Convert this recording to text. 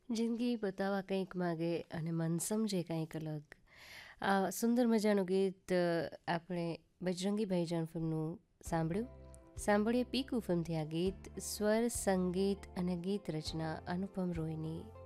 જિંદગી બતાવવા કંઈક માગે અને મન સમજે કંઈક અલગ. આ સુંદર મજાનું ગીત આપણે બજરંગી ભાઈજાન ફિલ્મનું સાંભળીએ પીકુ ફિલ્મથી આ ગીત. સ્વર, સંગીત અને ગીત રચના અનુપમ રોયની.